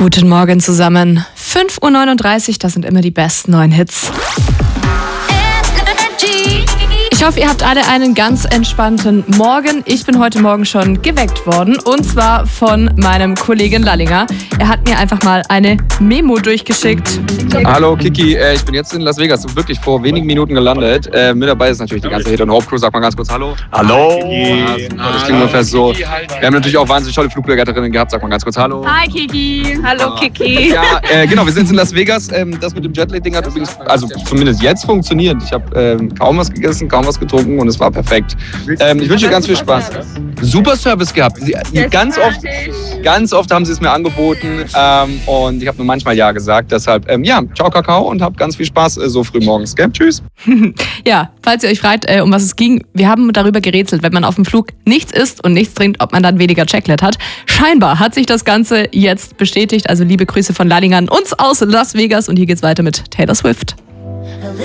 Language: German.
Guten Morgen zusammen. 5:39 Uhr, das sind immer die besten neuen Hits. Ich hoffe, ihr habt alle einen ganz entspannten Morgen. Ich bin heute Morgen schon geweckt worden und zwar von meinem Kollegen Lallinger. Er hat mir einfach mal eine Memo durchgeschickt. Hallo Kiki, ich bin jetzt in Las Vegas, wirklich vor wenigen Minuten gelandet. Mit dabei ist natürlich die ganze Hit- und Hope-Crew. Sag mal ganz kurz Hallo. Hallo. Das klingt ungefähr so. Wir haben natürlich auch wahnsinnig tolle Flugbegleiterinnen gehabt. Sag mal ganz kurz Hallo. Hi Kiki. Hallo Kiki. Ja, genau, wir sind in Las Vegas. Das mit dem Jetlag-Ding hat übrigens, also zumindest jetzt funktioniert. Ich habe kaum was gegessen, kaum was getrunken und es war perfekt. Ich wünsche dir ganz viel Spaß. Super Service gehabt. Ganz oft haben sie es mir angeboten und ich habe nur manchmal Ja gesagt. Deshalb, ciao Kakao und habt ganz viel Spaß so früh morgens. Gell? Tschüss. Ja, falls ihr euch fragt, um was es ging, wir haben darüber gerätselt, wenn man auf dem Flug nichts isst und nichts trinkt, ob man dann weniger Checklet hat. Scheinbar hat sich das Ganze jetzt bestätigt. Also liebe Grüße von Lallinger an uns aus Las Vegas und hier geht's weiter mit Taylor Swift.